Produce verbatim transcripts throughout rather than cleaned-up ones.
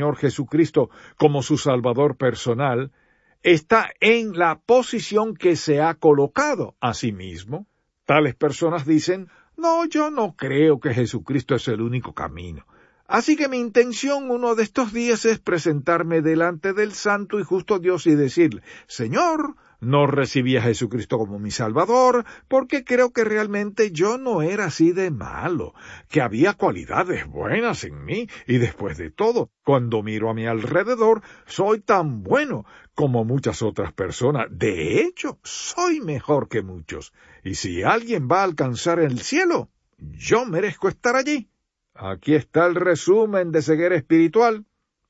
Señor Jesucristo como su Salvador personal, está en la posición que se ha colocado a sí mismo. Tales personas dicen, no, yo no creo que Jesucristo es el único camino. Así que mi intención uno de estos días es presentarme delante del santo y justo Dios y decirle, Señor, no recibí a Jesucristo como mi Salvador, porque creo que realmente yo no era así de malo, que había cualidades buenas en mí, y después de todo, cuando miro a mi alrededor, soy tan bueno como muchas otras personas. De hecho, soy mejor que muchos, y si alguien va a alcanzar el cielo, yo merezco estar allí. Aquí está el resumen de ceguera espiritual.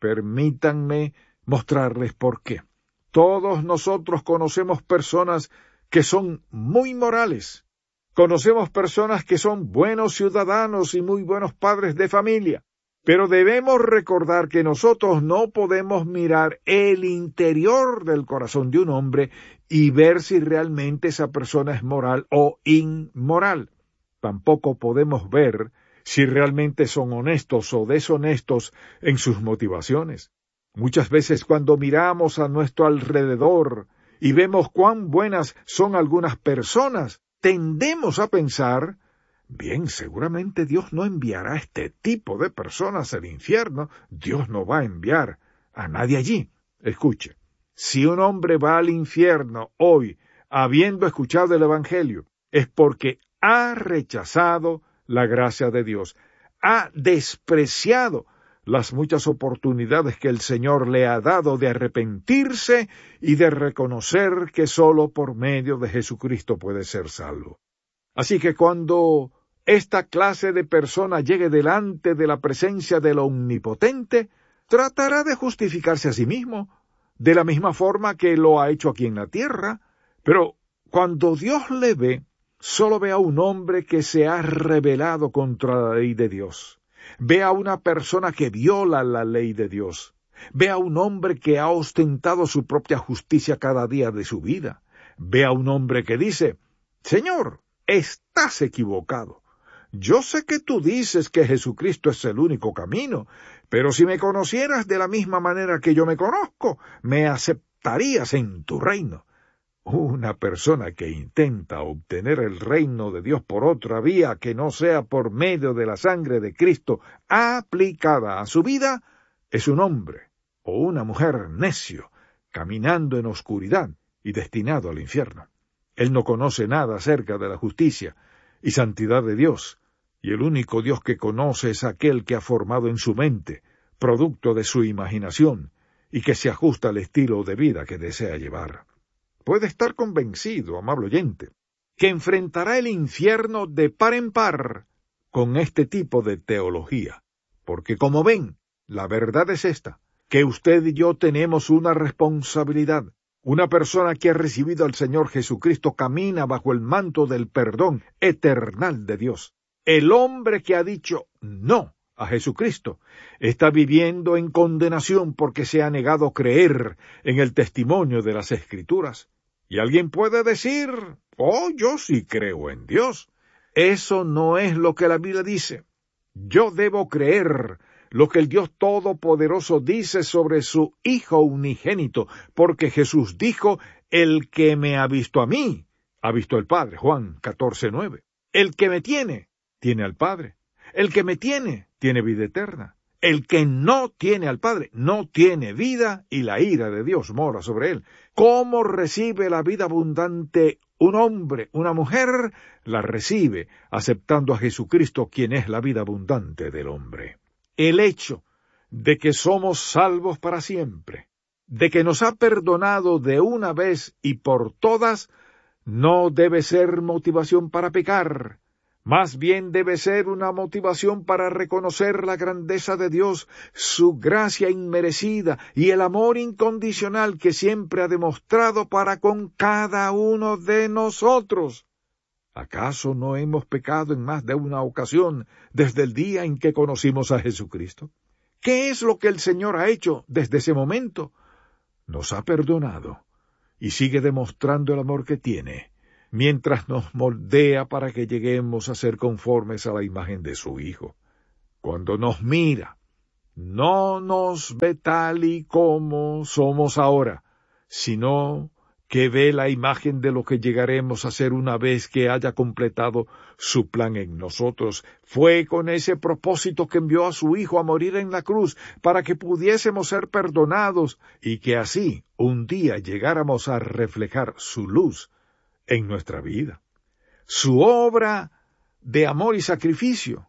Permítanme mostrarles por qué. Todos nosotros conocemos personas que son muy morales. Conocemos personas que son buenos ciudadanos y muy buenos padres de familia. Pero debemos recordar que nosotros no podemos mirar el interior del corazón de un hombre y ver si realmente esa persona es moral o inmoral. Tampoco podemos ver si realmente son honestos o deshonestos en sus motivaciones. Muchas veces cuando miramos a nuestro alrededor y vemos cuán buenas son algunas personas, tendemos a pensar, bien, seguramente Dios no enviará a este tipo de personas al infierno, Dios no va a enviar a nadie allí. Escuche, si un hombre va al infierno hoy, habiendo escuchado el Evangelio, es porque ha rechazado la gracia de Dios, ha despreciado las muchas oportunidades que el Señor le ha dado de arrepentirse y de reconocer que sólo por medio de Jesucristo puede ser salvo. Así que cuando esta clase de persona llegue delante de la presencia del Omnipotente, tratará de justificarse a sí mismo, de la misma forma que lo ha hecho aquí en la tierra, pero cuando Dios le ve, solo ve a un hombre que se ha rebelado contra la ley de Dios. Ve a una persona que viola la ley de Dios. Ve a un hombre que ha ostentado su propia justicia cada día de su vida. Ve a un hombre que dice, Señor, estás equivocado. Yo sé que tú dices que Jesucristo es el único camino, pero si me conocieras de la misma manera que yo me conozco, me aceptarías en tu reino. Una persona que intenta obtener el reino de Dios por otra vía que no sea por medio de la sangre de Cristo aplicada a su vida, es un hombre o una mujer necio, caminando en oscuridad y destinado al infierno. Él no conoce nada acerca de la justicia y santidad de Dios, y el único Dios que conoce es aquel que ha formado en su mente, producto de su imaginación, y que se ajusta al estilo de vida que desea llevar. Puede estar convencido, amable oyente, que enfrentará el infierno de par en par con este tipo de teología, porque como ven, la verdad es esta, que usted y yo tenemos una responsabilidad. Una persona que ha recibido al Señor Jesucristo camina bajo el manto del perdón eternal de Dios. El hombre que ha dicho no a Jesucristo está viviendo en condenación porque se ha negado a creer en el testimonio de las Escrituras. Y alguien puede decir, oh, yo sí creo en Dios. Eso no es lo que la Biblia dice. Yo debo creer lo que el Dios Todopoderoso dice sobre su Hijo unigénito, porque Jesús dijo, el que me ha visto a mí, ha visto al Padre, Juan catorce nueve. El que me tiene, tiene al Padre. El que me tiene, tiene vida eterna. El que no tiene al Padre, no tiene vida, y la ira de Dios mora sobre él. ¿Cómo recibe la vida abundante un hombre, una mujer? La recibe aceptando a Jesucristo, quien es la vida abundante del hombre. El hecho de que somos salvos para siempre, de que nos ha perdonado de una vez y por todas, no debe ser motivación para pecar. Más bien debe ser una motivación para reconocer la grandeza de Dios, su gracia inmerecida y el amor incondicional que siempre ha demostrado para con cada uno de nosotros. ¿Acaso no hemos pecado en más de una ocasión desde el día en que conocimos a Jesucristo? ¿Qué es lo que el Señor ha hecho desde ese momento? Nos ha perdonado y sigue demostrando el amor que tiene, mientras nos moldea para que lleguemos a ser conformes a la imagen de su Hijo. Cuando nos mira, no nos ve tal y como somos ahora, sino que ve la imagen de lo que llegaremos a ser una vez que haya completado su plan en nosotros. Fue con ese propósito que envió a su Hijo a morir en la cruz, para que pudiésemos ser perdonados y que así un día llegáramos a reflejar su luz en nuestra vida. Su obra de amor y sacrificio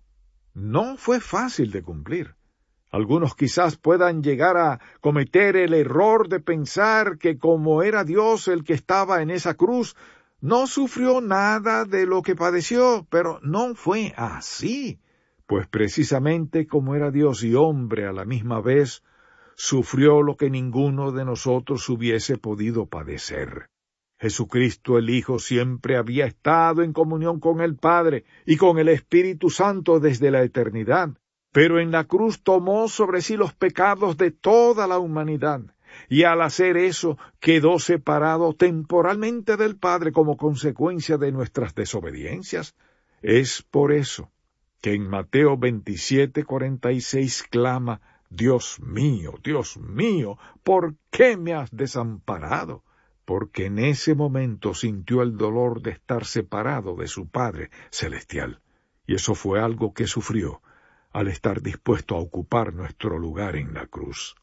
no fue fácil de cumplir. Algunos quizás puedan llegar a cometer el error de pensar que como era Dios el que estaba en esa cruz, no sufrió nada de lo que padeció, pero no fue así, pues precisamente como era Dios y hombre a la misma vez, sufrió lo que ninguno de nosotros hubiese podido padecer. Jesucristo el Hijo siempre había estado en comunión con el Padre y con el Espíritu Santo desde la eternidad, pero en la cruz tomó sobre sí los pecados de toda la humanidad, y al hacer eso quedó separado temporalmente del Padre como consecuencia de nuestras desobediencias. Es por eso que en Mateo veintisiete, cuarenta y seis clama: Dios mío, Dios mío, ¿por qué me has desamparado? Porque en ese momento sintió el dolor de estar separado de su Padre celestial, y eso fue algo que sufrió al estar dispuesto a ocupar nuestro lugar en la cruz.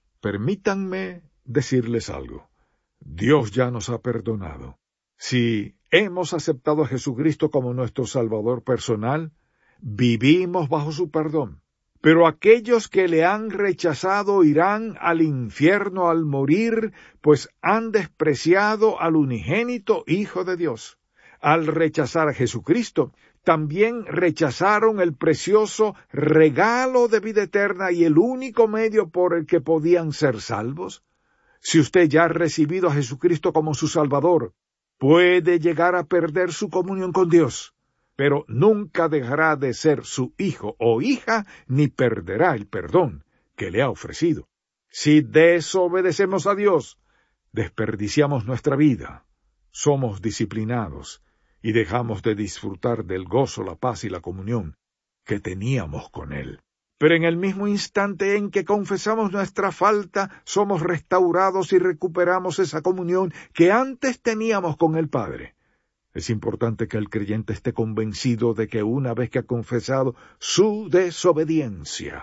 Permítanme decirles algo. Dios ya nos ha perdonado. Si hemos aceptado a Jesucristo como nuestro Salvador personal, vivimos bajo su perdón. Pero aquellos que le han rechazado irán al infierno al morir, pues han despreciado al unigénito Hijo de Dios. Al rechazar a Jesucristo, también rechazaron el precioso regalo de vida eterna y el único medio por el que podían ser salvos. Si usted ya ha recibido a Jesucristo como su Salvador, puede llegar a perder su comunión con Dios, pero nunca dejará de ser su hijo o hija, ni perderá el perdón que le ha ofrecido. Si desobedecemos a Dios, desperdiciamos nuestra vida, somos disciplinados, y dejamos de disfrutar del gozo, la paz y la comunión que teníamos con Él. Pero en el mismo instante en que confesamos nuestra falta, somos restaurados y recuperamos esa comunión que antes teníamos con el Padre. Es importante que el creyente esté convencido de que una vez que ha confesado su desobediencia,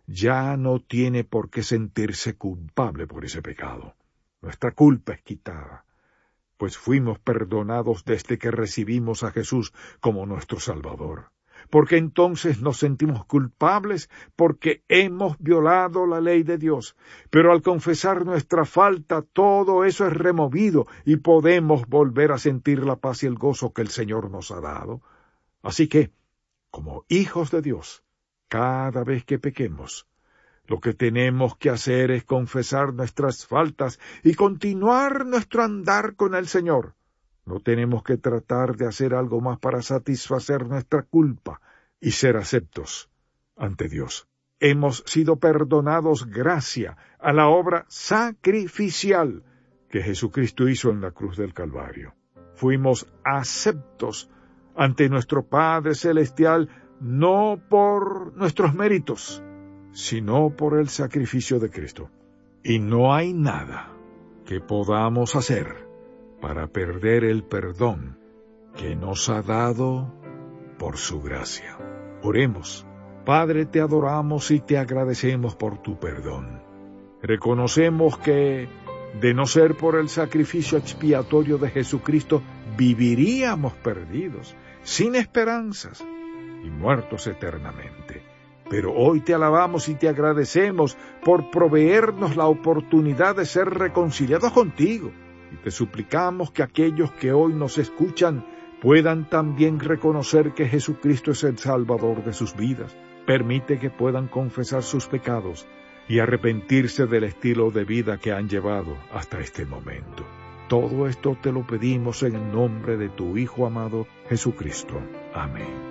ya no tiene por qué sentirse culpable por ese pecado. Nuestra culpa es quitada, pues fuimos perdonados desde que recibimos a Jesús como nuestro Salvador. Porque entonces nos sentimos culpables porque hemos violado la ley de Dios. Pero al confesar nuestra falta, todo eso es removido y podemos volver a sentir la paz y el gozo que el Señor nos ha dado. Así que, como hijos de Dios, cada vez que pequemos, lo que tenemos que hacer es confesar nuestras faltas y continuar nuestro andar con el Señor. No tenemos que tratar de hacer algo más para satisfacer nuestra culpa y ser aceptos ante Dios. Hemos sido perdonados gracias a la obra sacrificial que Jesucristo hizo en la cruz del Calvario. Fuimos aceptos ante nuestro Padre Celestial no por nuestros méritos, sino por el sacrificio de Cristo. Y no hay nada que podamos hacer para perder el perdón que nos ha dado por su gracia. Oremos. Padre, te adoramos y te agradecemos por tu perdón. Reconocemos que, de no ser por el sacrificio expiatorio de Jesucristo, viviríamos perdidos, sin esperanzas y muertos eternamente. Pero hoy te alabamos y te agradecemos por proveernos la oportunidad de ser reconciliados contigo. Y te suplicamos que aquellos que hoy nos escuchan puedan también reconocer que Jesucristo es el Salvador de sus vidas. Permite que puedan confesar sus pecados y arrepentirse del estilo de vida que han llevado hasta este momento. Todo esto te lo pedimos en el nombre de tu Hijo amado, Jesucristo. Amén.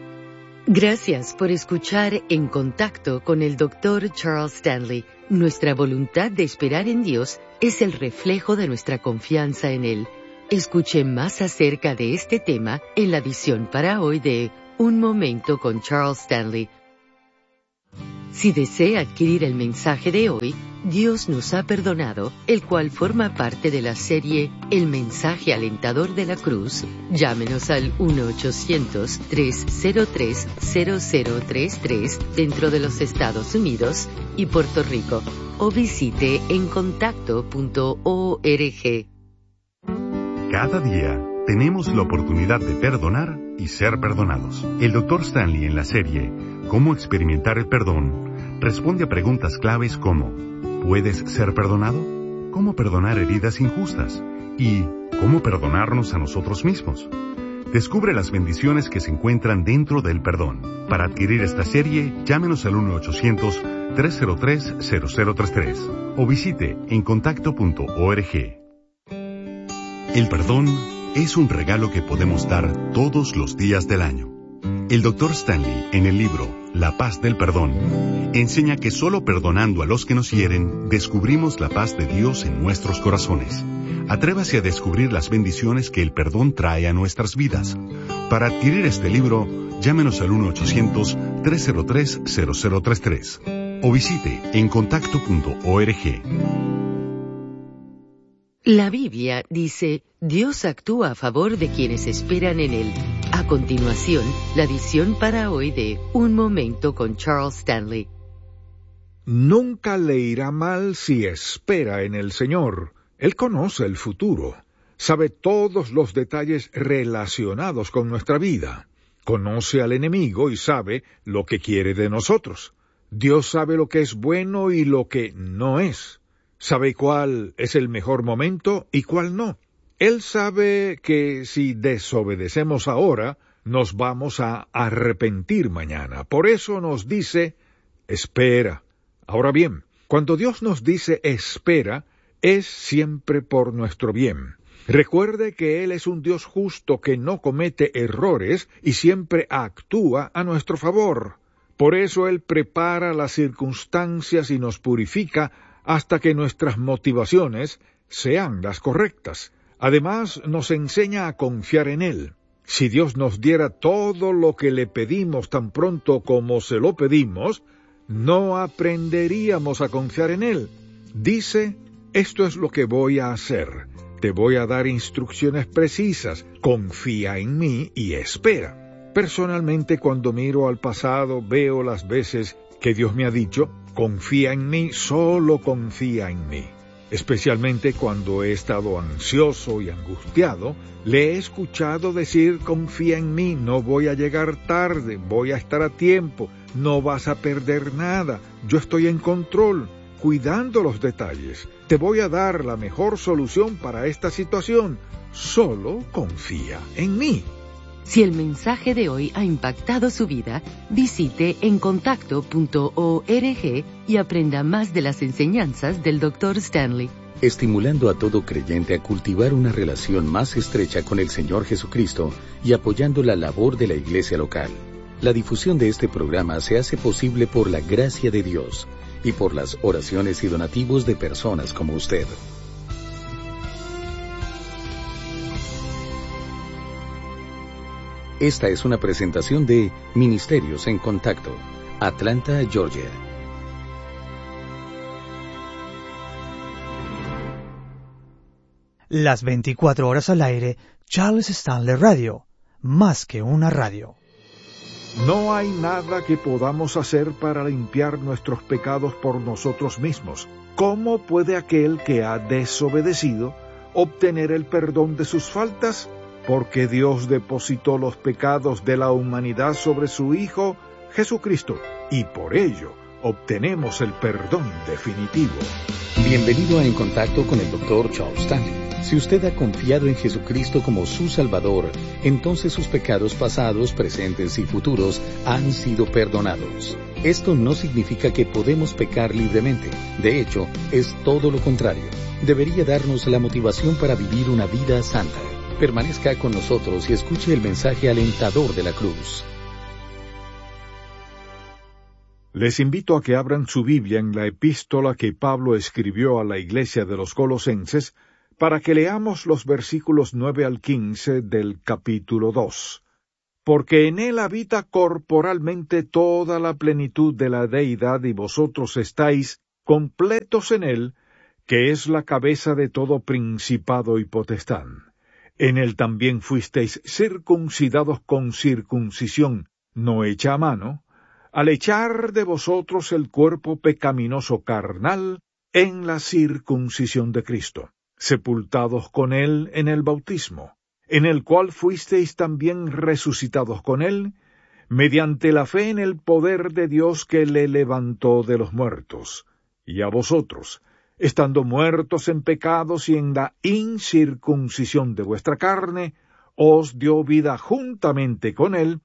Gracias por escuchar En Contacto con el doctor Charles Stanley. Nuestra voluntad de esperar en Dios es el reflejo de nuestra confianza en Él. Escuche más acerca de este tema en la edición para hoy de Un Momento con Charles Stanley. Si desea adquirir el mensaje de hoy, Dios nos ha perdonado, el cual forma parte de la serie El mensaje alentador de la cruz, llámenos al uno ochocientos, tres cero tres, cero cero tres tres dentro de los Estados Unidos y Puerto Rico, o visite encontacto punto org. Cada día tenemos la oportunidad de perdonar y ser perdonados. El doctor Stanley en la serie Cómo experimentar el perdón responde a preguntas claves como ¿puedes ser perdonado? ¿Cómo perdonar heridas injustas? ¿Y cómo perdonarnos a nosotros mismos? Descubre las bendiciones que se encuentran dentro del perdón. Para adquirir esta serie, llámenos al uno ochocientos, tres cero tres, cero cero tres tres o visite encontacto punto org. El perdón es un regalo que podemos dar todos los días del año. El doctor Stanley, en el libro La paz del perdón, enseña que solo perdonando a los que nos hieren, descubrimos la paz de Dios en nuestros corazones. Atrévase a descubrir las bendiciones que el perdón trae a nuestras vidas. Para adquirir este libro, llámenos al uno ochocientos, tres cero tres, cero cero tres tres o visite encontacto punto org. La Biblia dice, Dios actúa a favor de quienes esperan en Él. A continuación, la edición para hoy de Un Momento con Charles Stanley. Nunca le irá mal si espera en el Señor. Él conoce el futuro, sabe todos los detalles relacionados con nuestra vida, conoce al enemigo y sabe lo que quiere de nosotros. Dios sabe lo que es bueno y lo que no es. Sabe cuál es el mejor momento y cuál no. Él sabe que si desobedecemos ahora, nos vamos a arrepentir mañana. Por eso nos dice, espera. Ahora bien, cuando Dios nos dice espera, es siempre por nuestro bien. Recuerde que Él es un Dios justo que no comete errores y siempre actúa a nuestro favor. Por eso Él prepara las circunstancias y nos purifica hasta que nuestras motivaciones sean las correctas. Además, nos enseña a confiar en Él. Si Dios nos diera todo lo que le pedimos tan pronto como se lo pedimos, no aprenderíamos a confiar en Él. Dice, esto es lo que voy a hacer. Te voy a dar instrucciones precisas. Confía en mí y espera. Personalmente, cuando miro al pasado, veo las veces que Dios me ha dicho, confía en mí, solo confía en mí. Especialmente cuando he estado ansioso y angustiado, le he escuchado decir, confía en mí, no voy a llegar tarde, voy a estar a tiempo, no vas a perder nada, yo estoy en control, cuidando los detalles, te voy a dar la mejor solución para esta situación, solo confía en mí. Si el mensaje de hoy ha impactado su vida, visite encontacto punto org y aprenda más de las enseñanzas del doctor Stanley. Estimulando a todo creyente a cultivar una relación más estrecha con el Señor Jesucristo y apoyando la labor de la iglesia local. La difusión de este programa se hace posible por la gracia de Dios y por las oraciones y donativos de personas como usted. Esta es una presentación de Ministerios en Contacto, Atlanta, Georgia. Las veinticuatro horas al aire, Charles Stanley Radio, más que una radio. No hay nada que podamos hacer para limpiar nuestros pecados por nosotros mismos. ¿Cómo puede aquel que ha desobedecido obtener el perdón de sus faltas? Porque Dios depositó los pecados de la humanidad sobre su Hijo, Jesucristo, y por ello obtenemos el perdón definitivo. Bienvenido a En Contacto con el doctor Charles Stanley. Si usted ha confiado en Jesucristo como su Salvador, entonces sus pecados pasados, presentes y futuros han sido perdonados. Esto no significa que podemos pecar libremente. De hecho, es todo lo contrario. Debería darnos la motivación para vivir una vida santa. Permanezca con nosotros y escuche el mensaje alentador de la cruz. Les invito a que abran su Biblia en la epístola que Pablo escribió a la iglesia de los Colosenses para que leamos los versículos nueve al quince del capítulo dos. porque en él habita corporalmente toda la plenitud de la deidad, y vosotros estáis completos en él, que es la cabeza de todo principado y potestad. En él también fuisteis circuncidados con circuncisión no hecha a mano, al echar de vosotros el cuerpo pecaminoso carnal en la circuncisión de Cristo, sepultados con él en el bautismo, en el cual fuisteis también resucitados con él, mediante la fe en el poder de Dios que le levantó de los muertos, y a vosotros, estando muertos en pecados y en la incircuncisión de vuestra carne, os dio vida juntamente con él,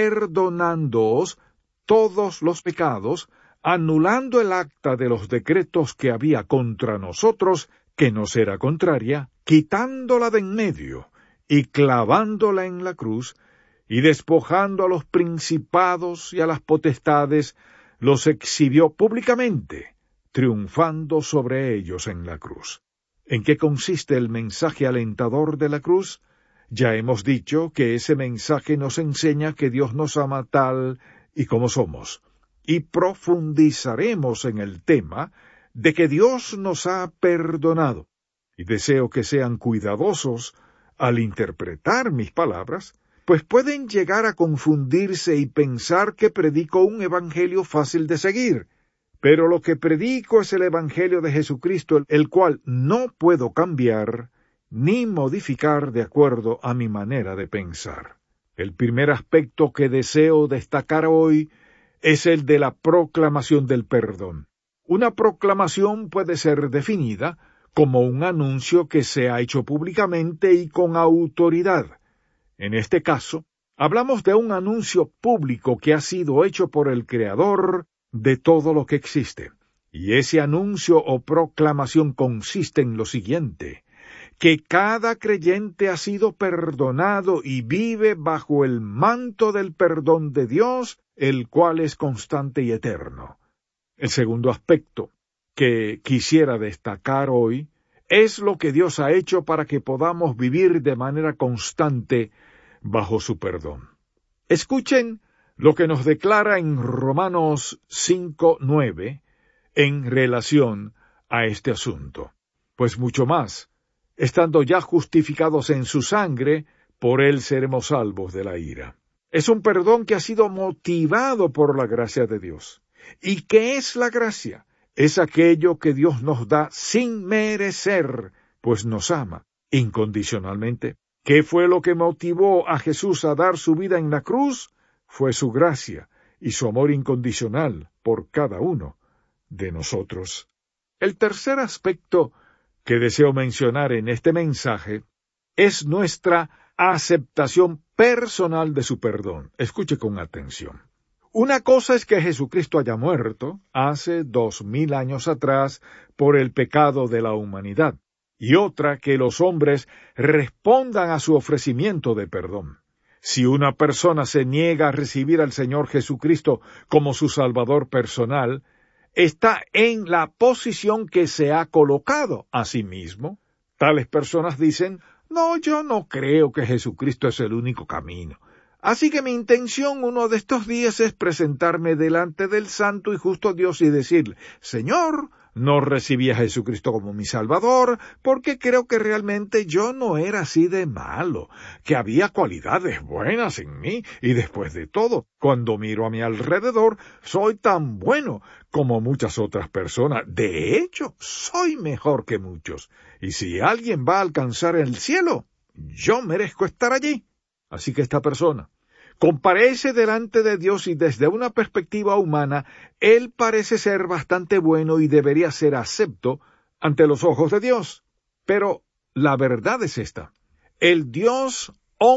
perdonándoos todos los pecados, anulando el acta de los decretos que había contra nosotros, que nos era contraria, quitándola de en medio, y clavándola en la cruz, y despojando a los principados y a las potestades, los exhibió públicamente, triunfando sobre ellos en la cruz. ¿En qué consiste el mensaje alentador de la cruz? Ya hemos dicho que ese mensaje nos enseña que Dios nos ama tal y como somos, y profundizaremos en el tema de que Dios nos ha perdonado, y deseo que sean cuidadosos al interpretar mis palabras, pues pueden llegar a confundirse y pensar que predico un evangelio fácil de seguir, pero lo que predico es el evangelio de Jesucristo, el cual no puedo cambiar ni modificar de acuerdo a mi manera de pensar. El primer aspecto que deseo destacar hoy es el de la proclamación del perdón. Una proclamación puede ser definida como un anuncio que se ha hecho públicamente y con autoridad. En este caso, hablamos de un anuncio público que ha sido hecho por el Creador de todo lo que existe. Y ese anuncio o proclamación consiste en lo siguiente: que cada creyente ha sido perdonado y vive bajo el manto del perdón de Dios, el cual es constante y eterno. El segundo aspecto que quisiera destacar hoy es lo que Dios ha hecho para que podamos vivir de manera constante bajo su perdón. Escuchen lo que nos declara en Romanos cinco nueve en relación a este asunto. Pues mucho más, estando ya justificados en su sangre, por él seremos salvos de la ira. Es un perdón que ha sido motivado por la gracia de Dios. ¿Y qué es la gracia? Es aquello que Dios nos da sin merecer, pues nos ama incondicionalmente. ¿Qué fue lo que motivó a Jesús a dar su vida en la cruz? Fue su gracia y su amor incondicional por cada uno de nosotros. El tercer aspecto que deseo mencionar en este mensaje es nuestra aceptación personal de su perdón. Escuche con atención. Una cosa es que Jesucristo haya muerto hace dos mil años atrás por el pecado de la humanidad, y otra que los hombres respondan a su ofrecimiento de perdón. Si una persona se niega a recibir al Señor Jesucristo como su Salvador personal, está en la posición que se ha colocado a sí mismo. Tales personas dicen: no, yo no creo que Jesucristo es el único camino. Así que mi intención uno de estos días es presentarme delante del santo y justo Dios y decirle: Señor, no recibí a Jesucristo como mi Salvador, porque creo que realmente yo no era así de malo, que había cualidades buenas en mí, y después de todo, cuando miro a mi alrededor, soy tan bueno como muchas otras personas. De hecho, soy mejor que muchos, y si alguien va a alcanzar el cielo, yo merezco estar allí. Así que esta persona comparece delante de Dios y desde una perspectiva humana, él parece ser bastante bueno y debería ser acepto ante los ojos de Dios. Pero la verdad es esta: el Dios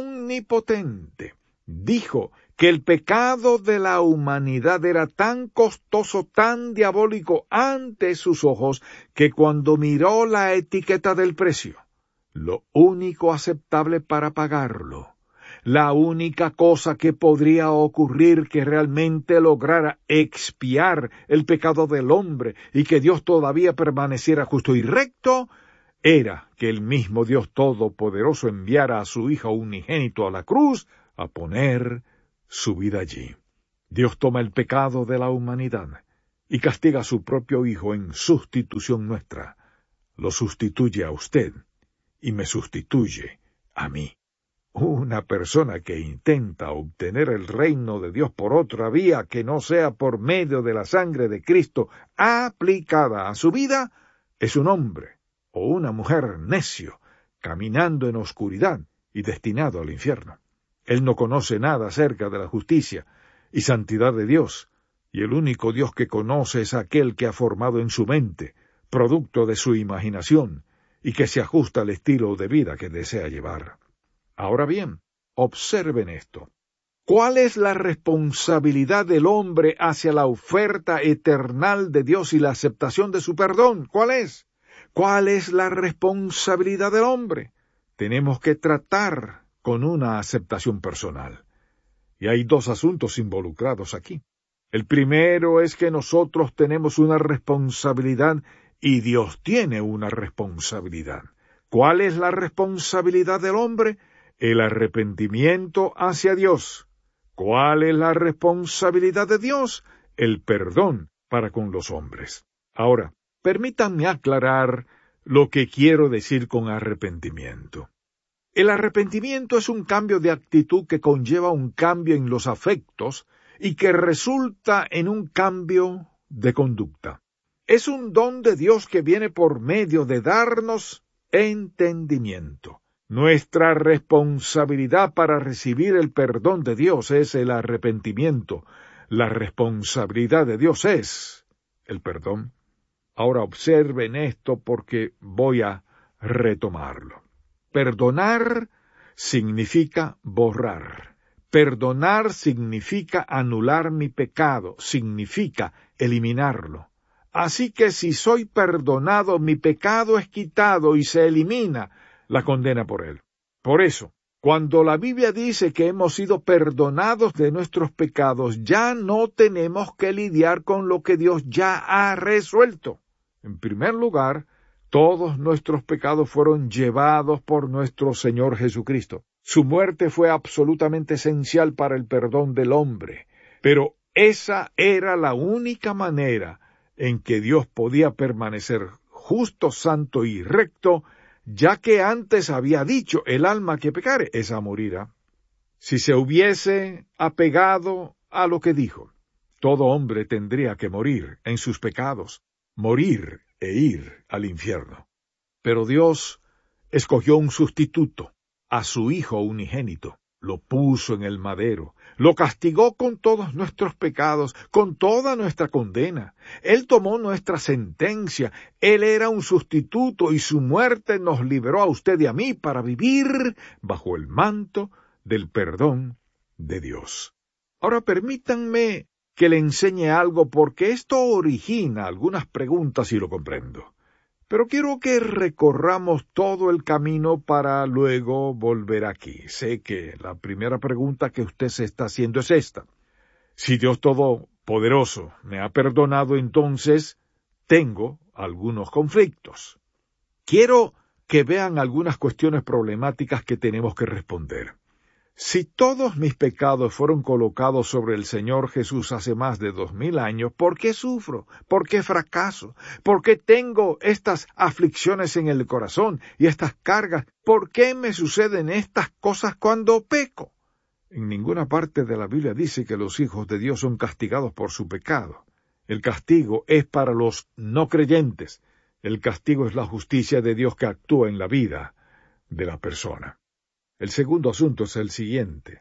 omnipotente dijo que el pecado de la humanidad era tan costoso, tan diabólico ante sus ojos, que cuando miró la etiqueta del precio, lo único aceptable para pagarlo, la única cosa que podría ocurrir que realmente lograra expiar el pecado del hombre y que Dios todavía permaneciera justo y recto, era que el mismo Dios Todopoderoso enviara a su Hijo unigénito a la cruz a poner su vida allí. Dios toma el pecado de la humanidad y castiga a su propio Hijo en sustitución nuestra. Lo sustituye a usted y me sustituye a mí. Una persona que intenta obtener el reino de Dios por otra vía que no sea por medio de la sangre de Cristo aplicada a su vida, es un hombre o una mujer necio, caminando en oscuridad y destinado al infierno. Él no conoce nada acerca de la justicia y santidad de Dios, y el único Dios que conoce es aquel que ha formado en su mente, producto de su imaginación, y que se ajusta al estilo de vida que desea llevar. Ahora bien, observen esto. ¿Cuál es la responsabilidad del hombre hacia la oferta eternal de Dios y la aceptación de su perdón? ¿Cuál es? ¿Cuál es la responsabilidad del hombre? Tenemos que tratar con una aceptación personal. Y hay dos asuntos involucrados aquí. El primero es que nosotros tenemos una responsabilidad y Dios tiene una responsabilidad. ¿Cuál es la responsabilidad del hombre? El arrepentimiento hacia Dios. ¿Cuál es la responsabilidad de Dios? El perdón para con los hombres. Ahora, permítanme aclarar lo que quiero decir con arrepentimiento. El arrepentimiento es un cambio de actitud que conlleva un cambio en los afectos y que resulta en un cambio de conducta. Es un don de Dios que viene por medio de darnos entendimiento. Nuestra responsabilidad para recibir el perdón de Dios es el arrepentimiento. La responsabilidad de Dios es el perdón. Ahora observen esto porque voy a retomarlo. Perdonar significa borrar. Perdonar significa anular mi pecado, significa eliminarlo. Así que si soy perdonado, mi pecado es quitado y se elimina la condena por él. Por eso, cuando la Biblia dice que hemos sido perdonados de nuestros pecados, ya no tenemos que lidiar con lo que Dios ya ha resuelto. En primer lugar, todos nuestros pecados fueron llevados por nuestro Señor Jesucristo. Su muerte fue absolutamente esencial para el perdón del hombre, pero esa era la única manera en que Dios podía permanecer justo, santo y recto, ya que antes había dicho, el alma que pecare, esa morirá. Si se hubiese apegado a lo que dijo, todo hombre tendría que morir en sus pecados, morir e ir al infierno. Pero Dios escogió un sustituto, a su Hijo unigénito, lo puso en el madero, lo castigó con todos nuestros pecados, con toda nuestra condena. Él tomó nuestra sentencia, Él era un sustituto y su muerte nos liberó a usted y a mí para vivir bajo el manto del perdón de Dios. Ahora permítanme que le enseñe algo porque esto origina algunas preguntas y lo comprendo. Pero quiero que recorramos todo el camino para luego volver aquí. Sé que la primera pregunta que usted se está haciendo es esta. Si Dios Todopoderoso me ha perdonado, entonces tengo algunos conflictos. Quiero que vean algunas cuestiones problemáticas que tenemos que responder. Si todos mis pecados fueron colocados sobre el Señor Jesús hace más de dos mil años, ¿por qué sufro? ¿Por qué fracaso? ¿Por qué tengo estas aflicciones en el corazón y estas cargas? ¿Por qué me suceden estas cosas cuando peco? En ninguna parte de la Biblia dice que los hijos de Dios son castigados por su pecado. El castigo es para los no creyentes. El castigo es la justicia de Dios que actúa en la vida de la persona. El segundo asunto es el siguiente.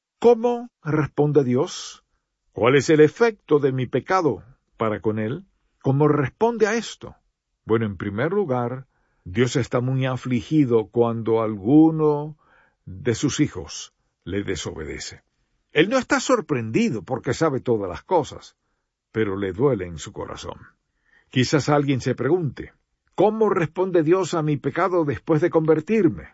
¿Cómo responde Dios? ¿Cuál es el efecto de mi pecado para con Él? ¿Cómo responde a esto? Bueno, en primer lugar, Dios está muy afligido cuando alguno de sus hijos le desobedece. Él no está sorprendido porque sabe todas las cosas, pero le duele en su corazón. Quizás alguien se pregunte, ¿cómo responde Dios a mi pecado después de convertirme?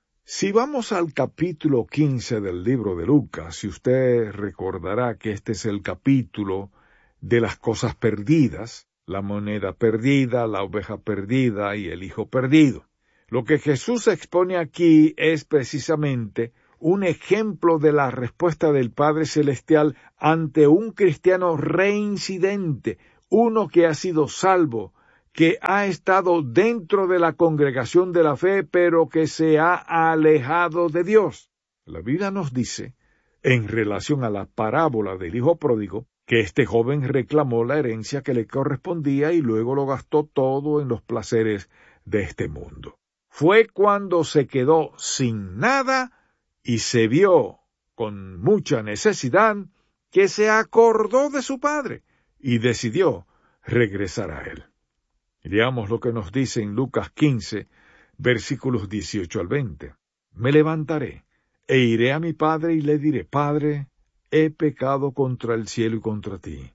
Si vamos al capítulo quince del libro de Lucas, si usted recordará que este es el capítulo de las cosas perdidas, la moneda perdida, la oveja perdida y el hijo perdido. Lo que Jesús expone aquí es precisamente un ejemplo de la respuesta del Padre Celestial ante un cristiano reincidente, uno que ha sido salvo, que ha estado dentro de la congregación de la fe, pero que se ha alejado de Dios. La Biblia nos dice, en relación a la parábola del hijo pródigo, que este joven reclamó la herencia que le correspondía y luego lo gastó todo en los placeres de este mundo. Fue cuando se quedó sin nada y se vio con mucha necesidad que se acordó de su padre y decidió regresar a él. Leamos lo que nos dice en Lucas quince, versículos dieciocho al veinte. Me levantaré e iré a mi padre y le diré, Padre, he pecado contra el cielo y contra ti.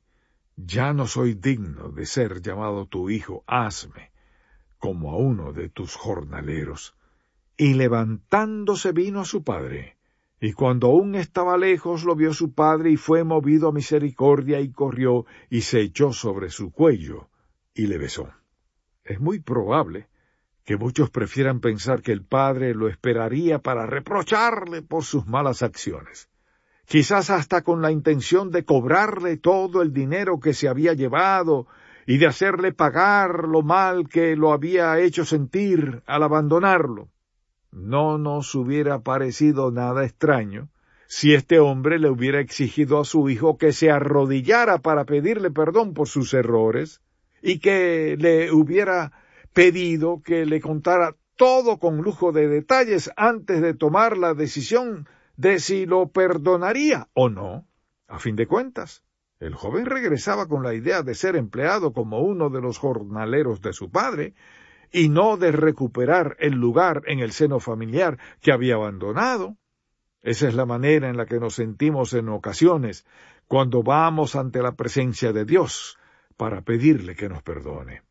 Ya no soy digno de ser llamado tu hijo, hazme como a uno de tus jornaleros. Y levantándose vino a su padre, y cuando aún estaba lejos lo vio su padre y fue movido a misericordia y corrió y se echó sobre su cuello y le besó. Es muy probable que muchos prefieran pensar que el padre lo esperaría para reprocharle por sus malas acciones, quizás hasta con la intención de cobrarle todo el dinero que se había llevado y de hacerle pagar lo mal que lo había hecho sentir al abandonarlo. No nos hubiera parecido nada extraño si este hombre le hubiera exigido a su hijo que se arrodillara para pedirle perdón por sus errores y que le hubiera pedido que le contara todo con lujo de detalles antes de tomar la decisión de si lo perdonaría o no. A fin de cuentas, el joven regresaba con la idea de ser empleado como uno de los jornaleros de su padre, y no de recuperar el lugar en el seno familiar que había abandonado. Esa es la manera en la que nos sentimos en ocasiones cuando vamos ante la presencia de Dios para pedirle que nos perdone.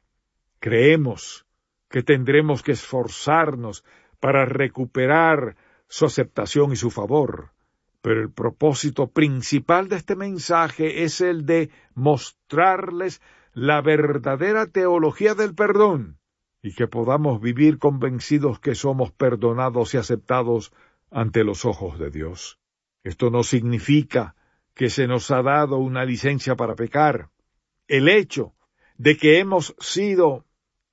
Creemos que tendremos que esforzarnos para recuperar su aceptación y su favor, pero el propósito principal de este mensaje es el de mostrarles la verdadera teología del perdón, y que podamos vivir convencidos que somos perdonados y aceptados ante los ojos de Dios. Esto no significa que se nos ha dado una licencia para pecar. El hecho de que hemos sido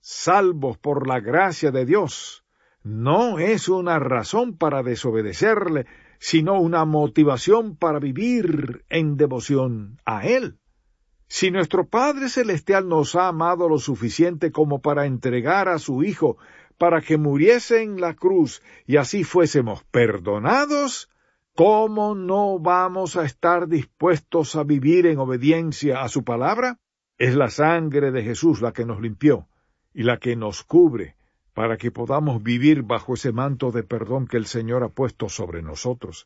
salvos por la gracia de Dios no es una razón para desobedecerle, sino una motivación para vivir en devoción a Él. Si nuestro Padre Celestial nos ha amado lo suficiente como para entregar a su Hijo para que muriese en la cruz y así fuésemos perdonados, ¿cómo no vamos a estar dispuestos a vivir en obediencia a su palabra? Es la sangre de Jesús la que nos limpió y la que nos cubre para que podamos vivir bajo ese manto de perdón que el Señor ha puesto sobre nosotros.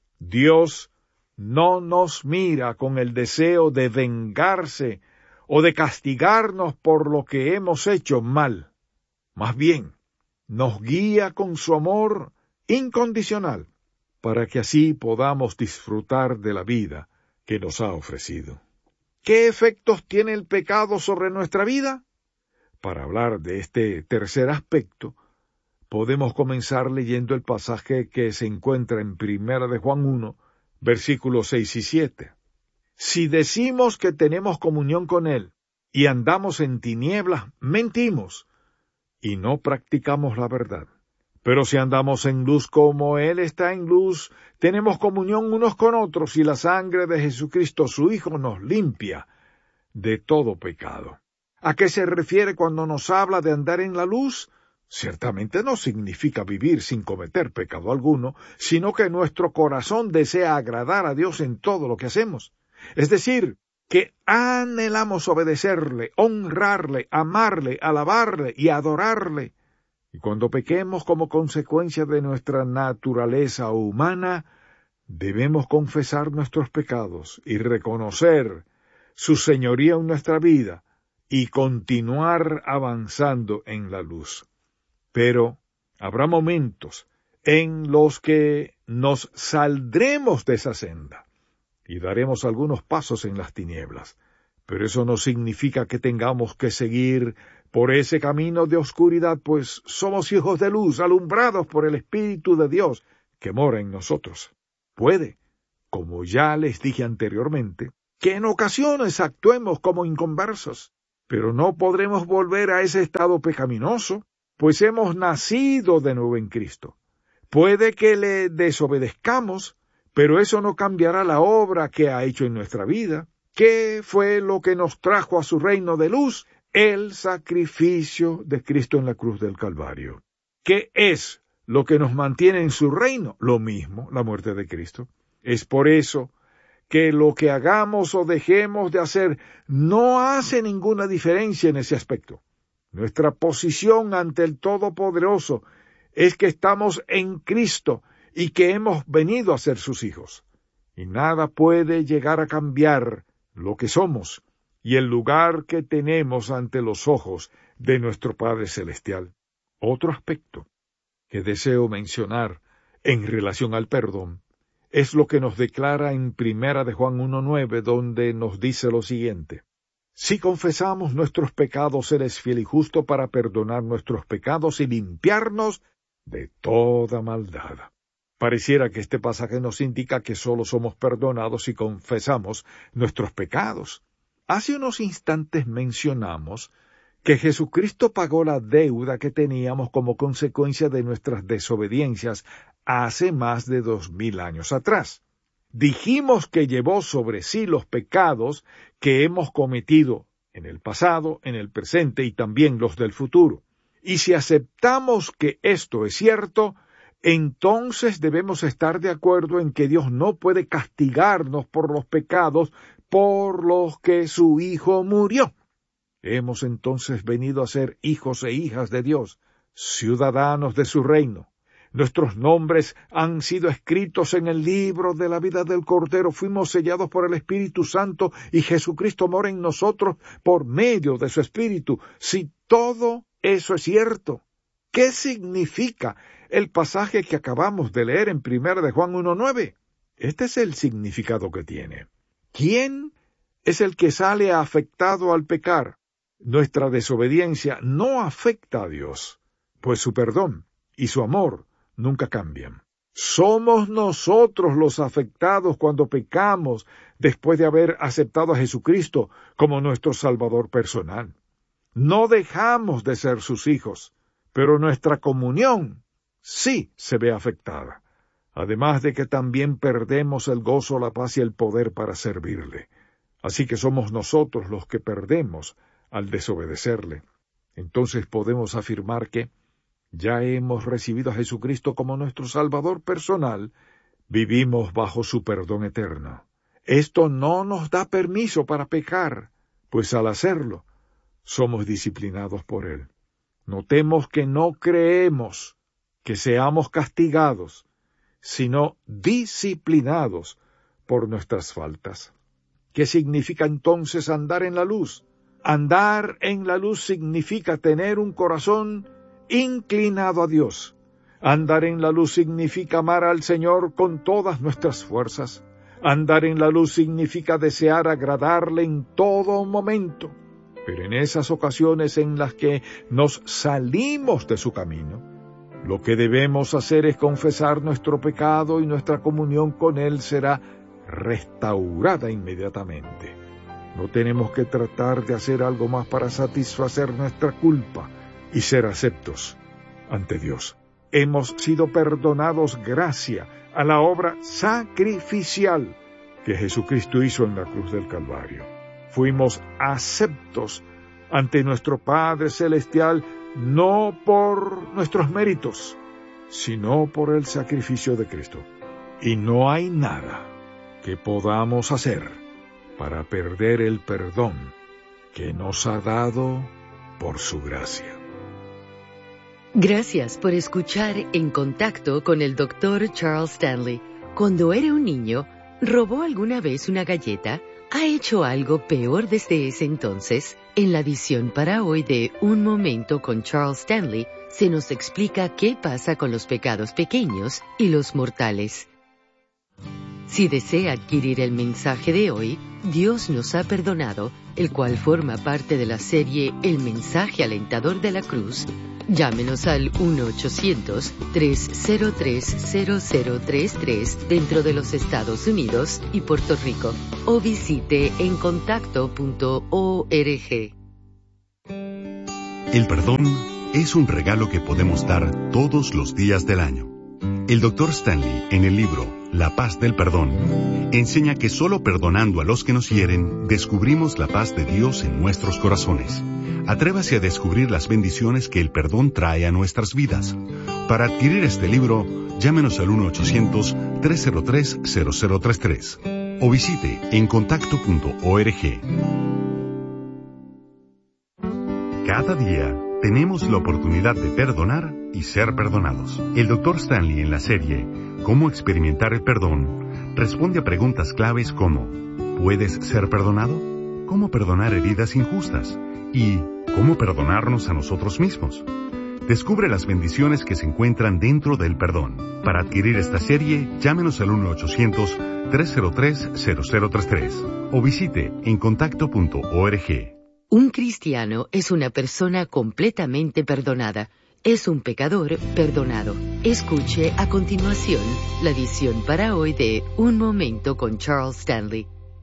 Dios no nos mira con el deseo de vengarse o de castigarnos por lo que hemos hecho mal. Más bien, nos guía con su amor incondicional para que así podamos disfrutar de la vida que nos ha ofrecido. ¿Qué efectos tiene el pecado sobre nuestra vida? Para hablar de este tercer aspecto, podemos comenzar leyendo el pasaje que se encuentra en Primera de Juan uno, versículos seis y siete. Si decimos que tenemos comunión con Él y andamos en tinieblas, mentimos y no practicamos la verdad. Pero si andamos en luz como Él está en luz, tenemos comunión unos con otros y la sangre de Jesucristo, su Hijo, nos limpia de todo pecado. ¿A qué se refiere cuando nos habla de andar en la luz? Ciertamente no significa vivir sin cometer pecado alguno, sino que nuestro corazón desea agradar a Dios en todo lo que hacemos. Es decir, que anhelamos obedecerle, honrarle, amarle, alabarle y adorarle. Y cuando pequemos como consecuencia de nuestra naturaleza humana, debemos confesar nuestros pecados y reconocer su señoría en nuestra vida y continuar avanzando en la luz. Pero habrá momentos en los que nos saldremos de esa senda y daremos algunos pasos en las tinieblas. Pero eso no significa que tengamos que seguir por ese camino de oscuridad, pues somos hijos de luz, alumbrados por el Espíritu de Dios, que mora en nosotros. Puede, como ya les dije anteriormente, que en ocasiones actuemos como inconversos, pero no podremos volver a ese estado pecaminoso, pues hemos nacido de nuevo en Cristo. Puede que le desobedezcamos, pero eso no cambiará la obra que ha hecho en nuestra vida. ¿Qué fue lo que nos trajo a su reino de luz? El sacrificio de Cristo en la cruz del Calvario. ¿Qué es lo que nos mantiene en su reino? Lo mismo, la muerte de Cristo. Es por eso que lo que hagamos o dejemos de hacer no hace ninguna diferencia en ese aspecto. Nuestra posición ante el Todopoderoso es que estamos en Cristo y que hemos venido a ser sus hijos. Y nada puede llegar a cambiar lo que somos y el lugar que tenemos ante los ojos de nuestro Padre Celestial. Otro aspecto que deseo mencionar en relación al perdón es lo que nos declara en Primera de Juan uno nueve, donde nos dice lo siguiente: si confesamos nuestros pecados, Él es fiel y justo para perdonar nuestros pecados y limpiarnos de toda maldad. Pareciera que este pasaje nos indica que solo somos perdonados si confesamos nuestros pecados. Hace unos instantes mencionamos que Jesucristo pagó la deuda que teníamos como consecuencia de nuestras desobediencias hace más de dos mil años atrás. Dijimos que llevó sobre sí los pecados que hemos cometido en el pasado, en el presente y también los del futuro. Y si aceptamos que esto es cierto, entonces debemos estar de acuerdo en que Dios no puede castigarnos por los pecados por los que su Hijo murió. Hemos entonces venido a ser hijos e hijas de Dios, ciudadanos de su reino. Nuestros nombres han sido escritos en el libro de la vida del Cordero, fuimos sellados por el Espíritu Santo y Jesucristo mora en nosotros por medio de su Espíritu. Si todo eso es cierto, ¿qué significa el pasaje que acabamos de leer en Primera de Juan uno nueve? Este es el significado que tiene. ¿Quién es el que sale afectado al pecar? Nuestra desobediencia no afecta a Dios, pues su perdón y su amor nunca cambian. Somos nosotros los afectados cuando pecamos después de haber aceptado a Jesucristo como nuestro Salvador personal. No dejamos de ser sus hijos, pero nuestra comunión sí se ve afectada, además de que también perdemos el gozo, la paz y el poder para servirle. Así que somos nosotros los que perdemos al desobedecerle. Entonces podemos afirmar que ya hemos recibido a Jesucristo como nuestro Salvador personal, vivimos bajo su perdón eterno. Esto no nos da permiso para pecar, pues al hacerlo, somos disciplinados por Él. Notemos que no creemos que seamos castigados, sino disciplinados por nuestras faltas. ¿Qué significa entonces andar en la luz? Andar en la luz significa tener un corazón inclinado a Dios. Andar en la luz significa amar al Señor con todas nuestras fuerzas. Andar en la luz significa desear agradarle en todo momento. Pero en esas ocasiones en las que nos salimos de su camino, lo que debemos hacer es confesar nuestro pecado y nuestra comunión con Él será restaurada inmediatamente. No tenemos que tratar de hacer algo más para satisfacer nuestra culpa y ser aceptos ante Dios. Hemos sido perdonados gracias a la obra sacrificial que Jesucristo hizo en la cruz del Calvario. Fuimos aceptos ante nuestro Padre Celestial no por nuestros méritos, sino por el sacrificio de Cristo. Y no hay nada que podamos hacer para perder el perdón que nos ha dado por su gracia. Gracias por escuchar En Contacto con el doctor Charles Stanley. Cuando era un niño, ¿robó alguna vez una galleta? ¿Ha hecho algo peor desde ese entonces? En la edición para hoy de Un Momento con Charles Stanley, se nos explica qué pasa con los pecados pequeños y los mortales. Si desea adquirir el mensaje de hoy, Dios nos ha perdonado, el cual forma parte de la serie El mensaje alentador de la cruz, llámenos al uno ochocientos, tres cero tres, cero cero tres tres dentro de los Estados Unidos y Puerto Rico, o visite en contacto punto org. El perdón es un regalo que podemos dar todos los días del año. El doctor Stanley, en el libro La paz del perdón, enseña que solo perdonando a los que nos hieren, descubrimos la paz de Dios en nuestros corazones. Atrévase a descubrir las bendiciones que el perdón trae a nuestras vidas. Para adquirir este libro, llámenos al uno ochocientos, tres cero tres, cero cero tres tres o visite en contacto punto org. Cada día tenemos la oportunidad de perdonar y ser perdonados. El doctor Stanley, en la serie Cómo experimentar el perdón, responde a preguntas claves como ¿puedes ser perdonado? ¿Cómo perdonar heridas injustas? Y ¿cómo perdonarnos a nosotros mismos? Descubre las bendiciones que se encuentran dentro del perdón. Para adquirir esta serie, llámenos al uno ochocientos, tres cero tres, cero cero tres tres o visite en contacto punto org. Un cristiano es una persona completamente perdonada. Es un pecador perdonado. Escuche a continuación la edición para hoy de Un Momento con Charles Stanley.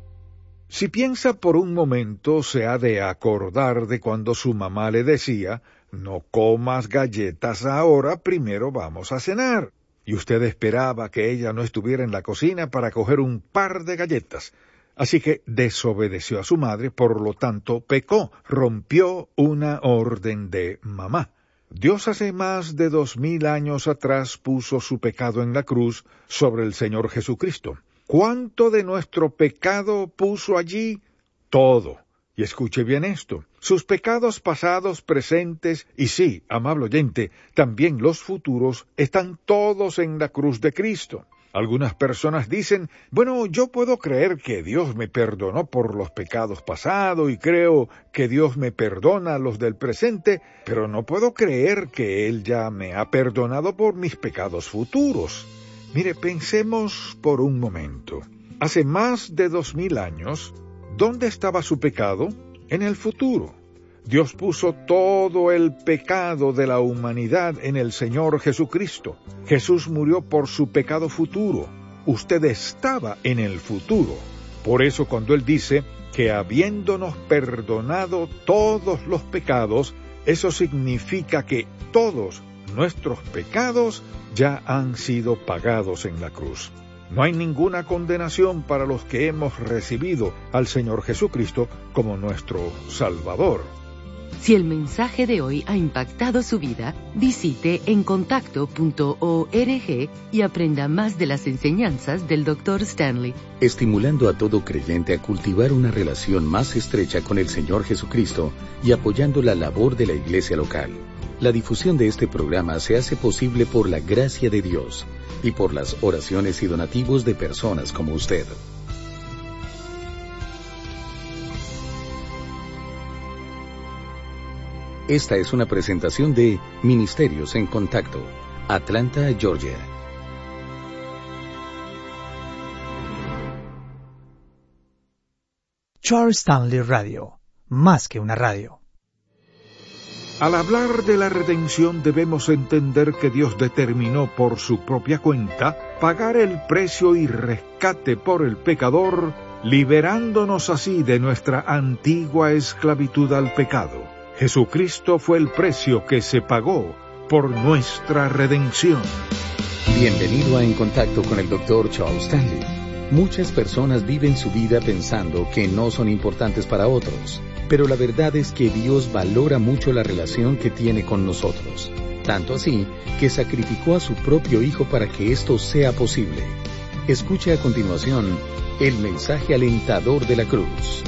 Si piensa por un momento, se ha de acordar de cuando su mamá le decía, no comas galletas ahora, primero vamos a cenar. Y usted esperaba que ella no estuviera en la cocina para coger un par de galletas. Así que desobedeció a su madre, por lo tanto pecó, rompió una orden de mamá. Dios hace más de dos mil años atrás puso su pecado en la cruz sobre el Señor Jesucristo. ¿Cuánto de nuestro pecado puso allí? Todo. Y escuche bien esto. Sus pecados pasados, presentes y sí, amable oyente, también los futuros, están todos en la cruz de Cristo. Algunas personas dicen, bueno, yo puedo creer que Dios me perdonó por los pecados pasados y creo que Dios me perdona los del presente, pero no puedo creer que Él ya me ha perdonado por mis pecados futuros. Mire, pensemos por un momento. Hace más de dos mil años, ¿dónde estaba su pecado? En el futuro. Dios puso todo el pecado de la humanidad en el Señor Jesucristo. Jesús murió por su pecado futuro. Usted estaba en el futuro. Por eso cuando Él dice que habiéndonos perdonado todos los pecados, eso significa que todos nuestros pecados ya han sido pagados en la cruz. No hay ninguna condenación para los que hemos recibido al Señor Jesucristo como nuestro Salvador. Si el mensaje de hoy ha impactado su vida, visite en contacto punto org y aprenda más de las enseñanzas del doctor Stanley. Estimulando a todo creyente a cultivar una relación más estrecha con el Señor Jesucristo y apoyando la labor de la iglesia local. La difusión de este programa se hace posible por la gracia de Dios y por las oraciones y donativos de personas como usted. Esta es una presentación de Ministerios en Contacto, Atlanta, Georgia. Charles Stanley Radio, más que una radio. Al hablar de la redención debemos entender que Dios determinó por su propia cuenta pagar el precio y rescate por el pecador, liberándonos así de nuestra antigua esclavitud al pecado. Jesucristo fue el precio que se pagó por nuestra redención. Bienvenido a En Contacto con el doctor Charles Stanley. Muchas personas viven su vida pensando que no son importantes para otros, pero la verdad es que Dios valora mucho la relación que tiene con nosotros, tanto así que sacrificó a su propio Hijo para que esto sea posible. Escuche a continuación el mensaje alentador de la cruz.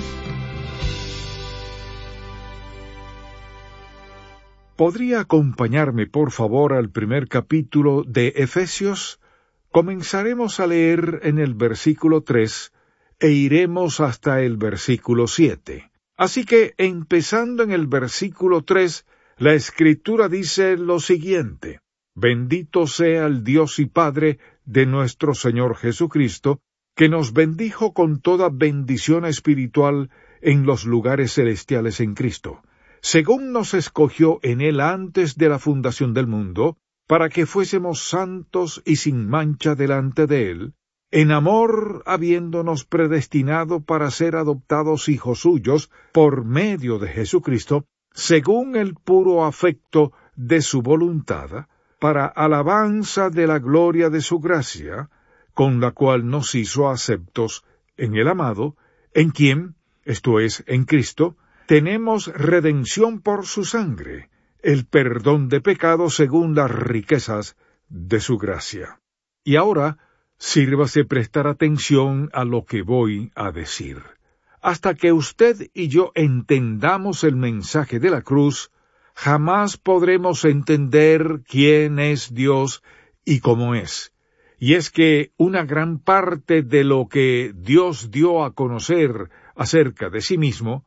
¿Podría acompañarme, por favor, al primer capítulo de Efesios? Comenzaremos a leer en el versículo tres e iremos hasta el versículo siete. Así que, empezando en el versículo tres, la Escritura dice lo siguiente: Bendito sea el Dios y Padre de nuestro Señor Jesucristo, que nos bendijo con toda bendición espiritual en los lugares celestiales en Cristo, según nos escogió en Él antes de la fundación del mundo, para que fuésemos santos y sin mancha delante de Él, en amor habiéndonos predestinado para ser adoptados hijos suyos por medio de Jesucristo, según el puro afecto de su voluntad, para alabanza de la gloria de su gracia, con la cual nos hizo aceptos en el amado, en quien, esto es, en Cristo, tenemos redención por su sangre, el perdón de pecados según las riquezas de su gracia. Y ahora, sírvase prestar atención a lo que voy a decir. Hasta que usted y yo entendamos el mensaje de la cruz, jamás podremos entender quién es Dios y cómo es. Y es que una gran parte de lo que Dios dio a conocer acerca de sí mismo,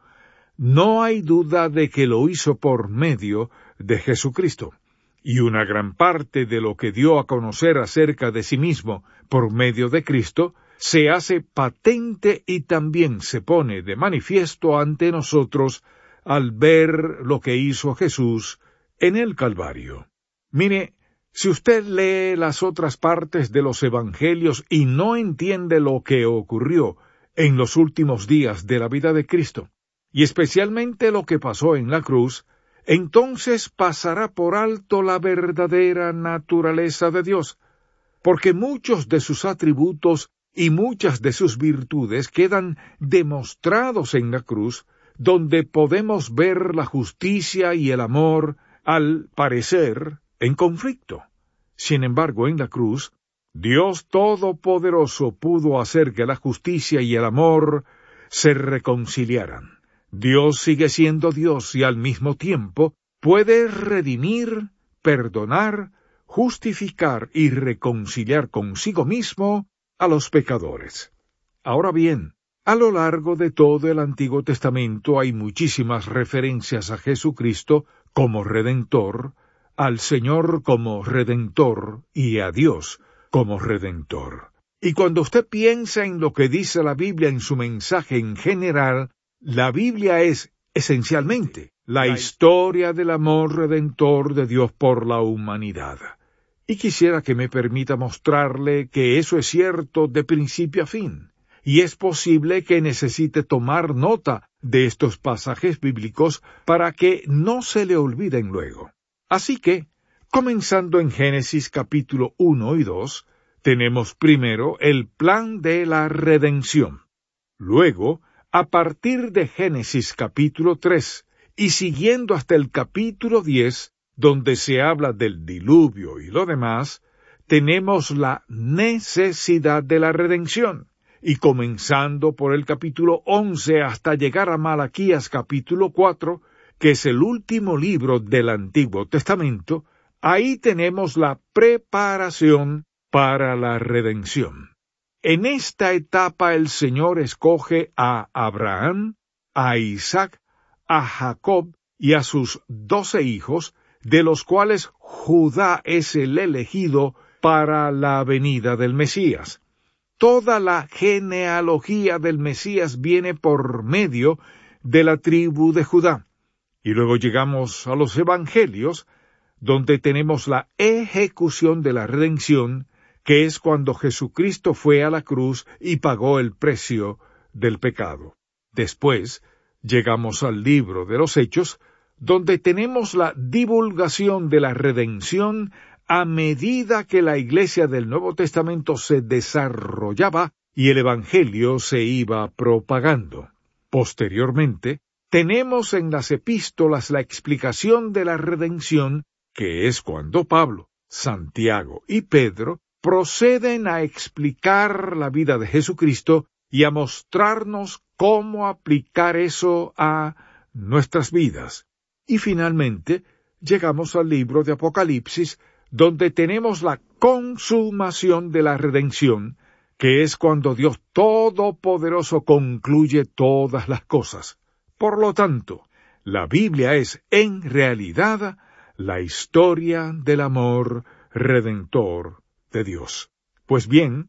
no hay duda de que lo hizo por medio de Jesucristo. Y una gran parte de lo que dio a conocer acerca de sí mismo por medio de Cristo, se hace patente y también se pone de manifiesto ante nosotros al ver lo que hizo Jesús en el Calvario. Mire, si usted lee las otras partes de los Evangelios y no entiende lo que ocurrió en los últimos días de la vida de Cristo, y especialmente lo que pasó en la cruz, entonces pasará por alto la verdadera naturaleza de Dios, porque muchos de sus atributos y muchas de sus virtudes quedan demostrados en la cruz, donde podemos ver la justicia y el amor, al parecer, en conflicto. Sin embargo, en la cruz, Dios Todopoderoso pudo hacer que la justicia y el amor se reconciliaran. Dios sigue siendo Dios y al mismo tiempo puede redimir, perdonar, justificar y reconciliar consigo mismo a los pecadores. Ahora bien, a lo largo de todo el Antiguo Testamento hay muchísimas referencias a Jesucristo como Redentor, al Señor como Redentor y a Dios como Redentor. Y cuando usted piensa en lo que dice la Biblia en su mensaje en general, la Biblia es, esencialmente, la historia del amor redentor de Dios por la humanidad. Y quisiera que me permita mostrarle que eso es cierto de principio a fin. Y es posible que necesite tomar nota de estos pasajes bíblicos para que no se le olviden luego. Así que, comenzando en Génesis capítulo uno y dos, tenemos primero el plan de la redención. Luego, a partir de Génesis capítulo tres y siguiendo hasta el capítulo diez, donde se habla del diluvio y lo demás, tenemos la necesidad de la redención. Y comenzando por el capítulo once hasta llegar a Malaquías capítulo cuatro, que es el último libro del Antiguo Testamento, ahí tenemos la preparación para la redención. En esta etapa el Señor escoge a Abraham, a Isaac, a Jacob y a sus doce hijos, de los cuales Judá es el elegido para la venida del Mesías. Toda la genealogía del Mesías viene por medio de la tribu de Judá. Y luego llegamos a los Evangelios, donde tenemos la ejecución de la redención, que es cuando Jesucristo fue a la cruz y pagó el precio del pecado. Después, llegamos al libro de los Hechos, donde tenemos la divulgación de la redención a medida que la Iglesia del Nuevo Testamento se desarrollaba y el Evangelio se iba propagando. Posteriormente, tenemos en las epístolas la explicación de la redención, que es cuando Pablo, Santiago y Pedro proceden a explicar la vida de Jesucristo y a mostrarnos cómo aplicar eso a nuestras vidas. Y finalmente, llegamos al libro de Apocalipsis, donde tenemos la consumación de la redención, que es cuando Dios Todopoderoso concluye todas las cosas. Por lo tanto, la Biblia es, en realidad, la historia del amor redentor de Dios. Pues bien,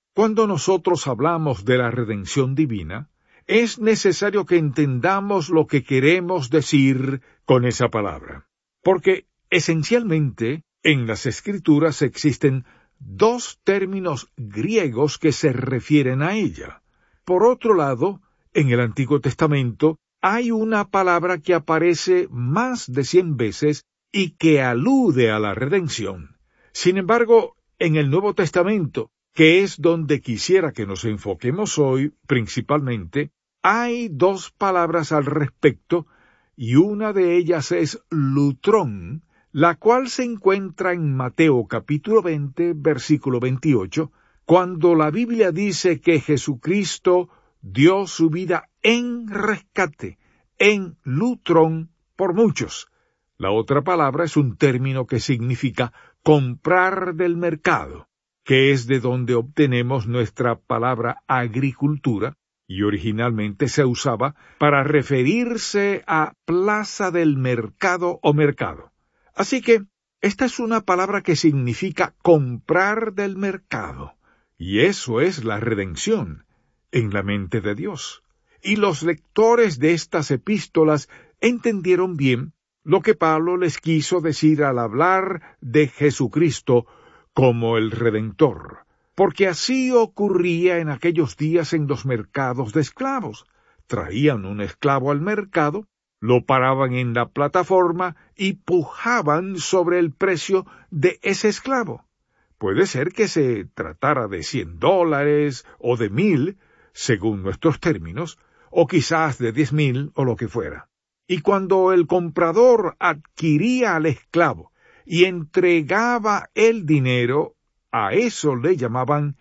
Cuando nosotros hablamos de la redención divina, es necesario que entendamos lo que queremos decir con esa palabra, porque esencialmente en las Escrituras existen dos términos griegos que se refieren a ella. Por otro lado, en el Antiguo Testamento hay una palabra que aparece más de cien veces y que alude a la redención. Sin embargo, en el Nuevo Testamento, que es donde quisiera que nos enfoquemos hoy principalmente, hay dos palabras al respecto, y una de ellas es lutrón, la cual se encuentra en Mateo capítulo veinte, versículo veintiocho, cuando la Biblia dice que Jesucristo dio su vida en rescate, en lutrón, por muchos. La otra palabra es un término que significa comprar del mercado, que es de donde obtenemos nuestra palabra agricultura, y originalmente se usaba para referirse a plaza del mercado o mercado. Así que esta es una palabra que significa comprar del mercado, y eso es la redención en la mente de Dios. Y los lectores de estas epístolas entendieron bien lo que Pablo les quiso decir al hablar de Jesucristo como el Redentor, porque así ocurría en aquellos días en los mercados de esclavos. Traían un esclavo al mercado, lo paraban en la plataforma y pujaban sobre el precio de ese esclavo. Puede ser que se tratara de cien dólares o de mil, según nuestros términos, o quizás de diez mil o lo que fuera. Y cuando el comprador adquiría al esclavo y entregaba el dinero, a eso le llamaban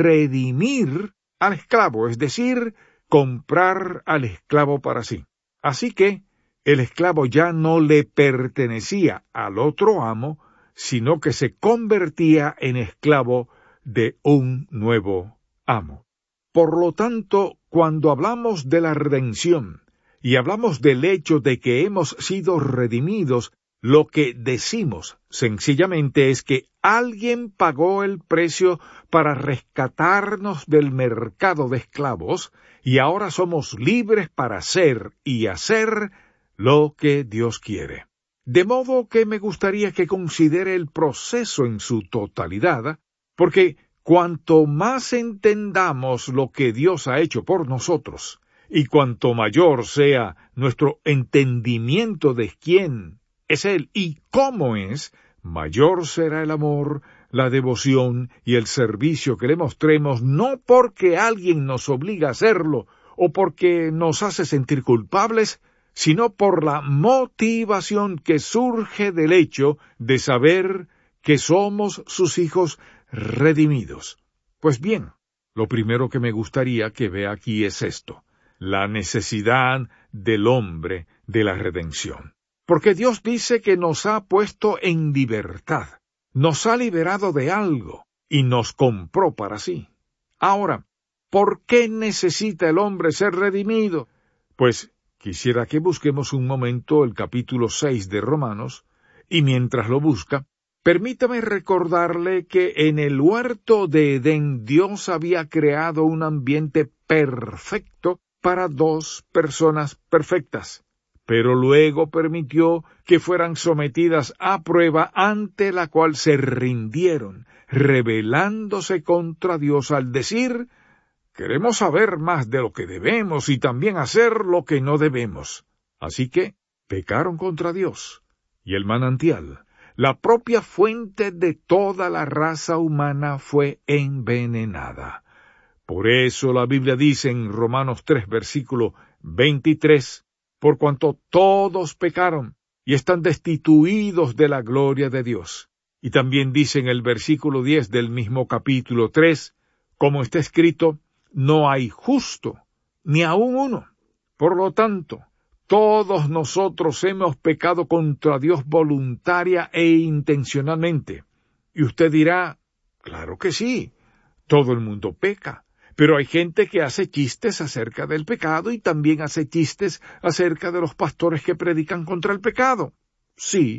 redimir al esclavo, es decir, comprar al esclavo para sí. Así que el esclavo ya no le pertenecía al otro amo, sino que se convertía en esclavo de un nuevo amo. Por lo tanto, cuando hablamos de la redención y hablamos del hecho de que hemos sido redimidos, lo que decimos sencillamente es que alguien pagó el precio para rescatarnos del mercado de esclavos y ahora somos libres para ser y hacer lo que Dios quiere. De modo que me gustaría que considere el proceso en su totalidad, porque cuanto más entendamos lo que Dios ha hecho por nosotros, y cuanto mayor sea nuestro entendimiento de quién es Él y cómo es, mayor será el amor, la devoción y el servicio que le mostremos, no porque alguien nos obliga a hacerlo o porque nos hace sentir culpables, sino por la motivación que surge del hecho de saber que somos sus hijos redimidos. Pues bien, lo primero que me gustaría que vea aquí es esto: la necesidad del hombre de la redención. Porque Dios dice que nos ha puesto en libertad, nos ha liberado de algo y nos compró para sí. Ahora, ¿por qué necesita el hombre ser redimido? Pues quisiera que busquemos un momento el capítulo seis de Romanos, y mientras lo busca, permítame recordarle que en el huerto de Edén Dios había creado un ambiente perfecto para dos personas perfectas, pero luego permitió que fueran sometidas a prueba ante la cual se rindieron, rebelándose contra Dios al decir: queremos saber más de lo que debemos y también hacer lo que no debemos. Así que pecaron contra Dios, y el manantial, la propia fuente de toda la raza humana, fue envenenada. Por eso la Biblia dice en Romanos tres, versículo veintitrés, por cuanto todos pecaron y están destituidos de la gloria de Dios. Y también dice en el versículo diez del mismo capítulo tres, como está escrito, no hay justo, ni aun uno. Por lo tanto, todos nosotros hemos pecado contra Dios voluntaria e intencionalmente. Y usted dirá, claro que sí, todo el mundo peca. Pero hay gente que hace chistes acerca del pecado y también hace chistes acerca de los pastores que predican contra el pecado. Sí,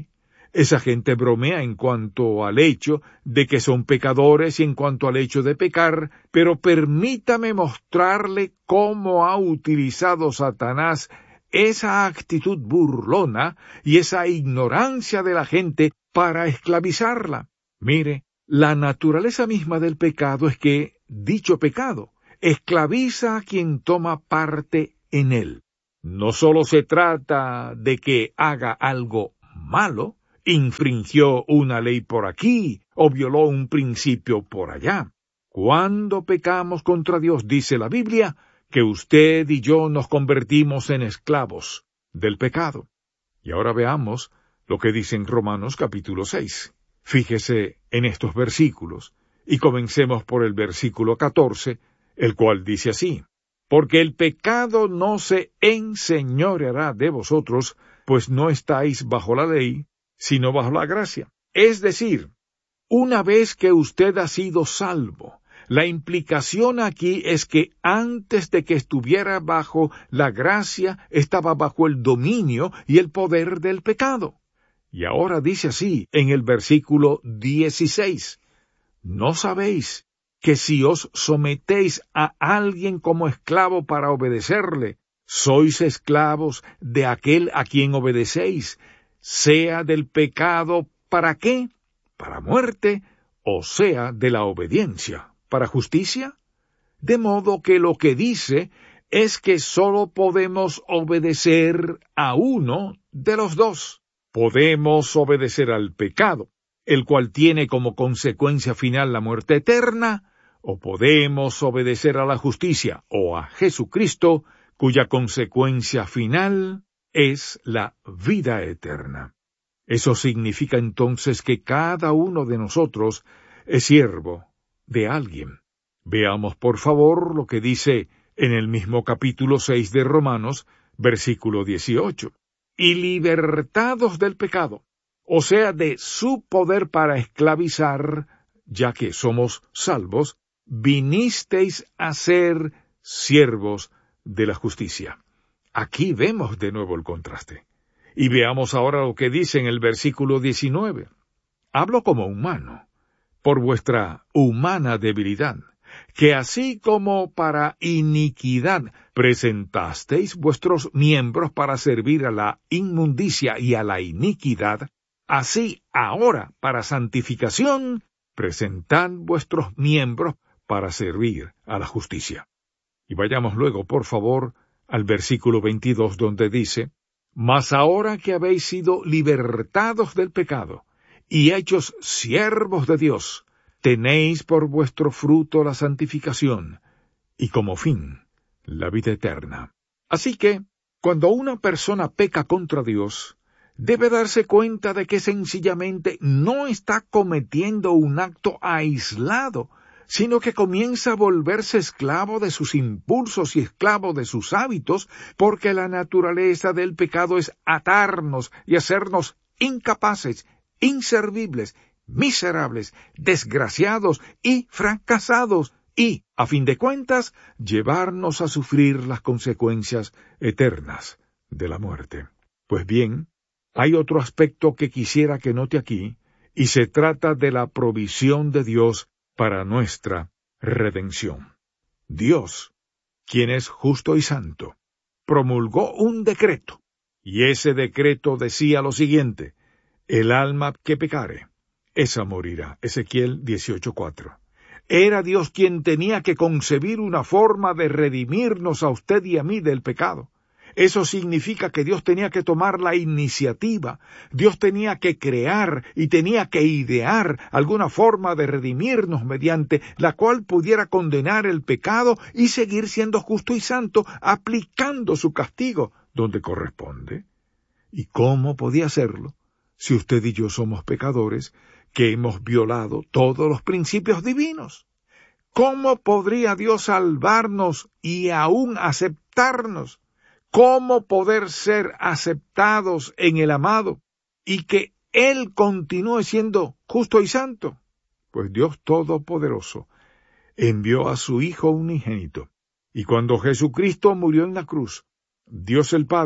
Esa gente bromea en cuanto al hecho de que son pecadores y en cuanto al hecho de pecar, pero permítame mostrarle cómo ha utilizado Satanás esa actitud burlona y esa ignorancia de la gente para esclavizarla. Mire, la naturaleza misma del pecado es que dicho pecado esclaviza a quien toma parte en él. No solo se trata de que haga algo malo, infringió una ley por aquí o violó un principio por allá. Cuando pecamos contra Dios, dice la Biblia, que usted y yo nos convertimos en esclavos del pecado. Y ahora veamos lo que dice en Romanos capítulo seis. Fíjese en estos versículos, y comencemos por el versículo catorce, el cual dice así: porque el pecado no se enseñoreará de vosotros, pues no estáis bajo la ley, sino bajo la gracia. Es decir, una vez que usted ha sido salvo, la implicación aquí es que antes de que estuviera bajo la gracia, estaba bajo el dominio y el poder del pecado. Y ahora dice así en el versículo dieciséis, ¿no sabéis que si os sometéis a alguien como esclavo para obedecerle, sois esclavos de aquel a quien obedecéis, sea del pecado para qué? Para muerte, o sea de la obediencia, para justicia? De modo que lo que dice es que sólo podemos obedecer a uno de los dos. Podemos obedecer al pecado, el cual tiene como consecuencia final la muerte eterna, o podemos obedecer a la justicia o a Jesucristo, cuya consecuencia final es la vida eterna. Eso significa entonces que cada uno de nosotros es siervo de alguien. Veamos por favor lo que dice en el mismo capítulo seis de Romanos, versículo dieciocho. Y libertados del pecado, o sea, de su poder para esclavizar, ya que somos salvos, vinisteis a ser siervos de la justicia. Aquí vemos de nuevo el contraste. Y veamos ahora lo que dice en el versículo diecinueve. Hablo como humano, por vuestra humana debilidad, que así como para iniquidad presentasteis vuestros miembros para servir a la inmundicia y a la iniquidad, así ahora para santificación presentad vuestros miembros para servir a la justicia. Y vayamos luego, por favor, al versículo veintidós, donde dice, mas ahora que habéis sido libertados del pecado y hechos siervos de Dios, tenéis por vuestro fruto la santificación, y como fin, la vida eterna. Así que, cuando una persona peca contra Dios, debe darse cuenta de que sencillamente no está cometiendo un acto aislado, sino que comienza a volverse esclavo de sus impulsos y esclavo de sus hábitos, porque la naturaleza del pecado es atarnos y hacernos incapaces, inservibles, miserables, desgraciados y fracasados, y, a fin de cuentas, llevarnos a sufrir las consecuencias eternas de la muerte. Pues bien, hay otro aspecto que quisiera que note aquí, y se trata de la provisión de Dios para nuestra redención. Dios, quien es justo y santo, promulgó un decreto, y ese decreto decía lo siguiente: el alma que pecare, esa morirá. Ezequiel dieciocho cuatro. Era Dios quien tenía que concebir una forma de redimirnos a usted y a mí del pecado. Eso significa que Dios tenía que tomar la iniciativa, Dios tenía que crear y tenía que idear alguna forma de redimirnos mediante la cual pudiera condenar el pecado y seguir siendo justo y santo, aplicando su castigo donde corresponde. ¿Y cómo podía hacerlo si usted y yo somos pecadores que hemos violado todos los principios divinos? ¿Cómo podría Dios salvarnos y aún aceptarnos? ¿Cómo poder ser aceptados en el amado y que Él continúe siendo justo y santo? Pues Dios Todopoderoso envió a su Hijo unigénito, y cuando Jesucristo murió en la cruz, Dios el Padre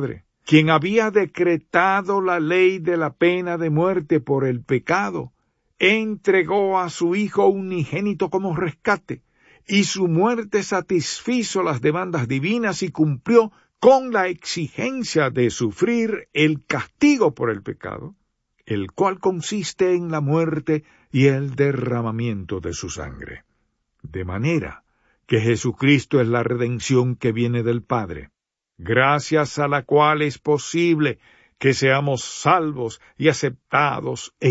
quien había decretado la ley de la pena de muerte por el pecado, entregó a su Hijo unigénito como rescate, y su muerte satisfizo las demandas divinas y cumplió con la exigencia de sufrir el castigo por el pecado, el cual consiste en la muerte y el derramamiento de su sangre. De manera que Jesucristo es la redención que viene del Padre, gracias a la cual es posible que seamos salvos y aceptados en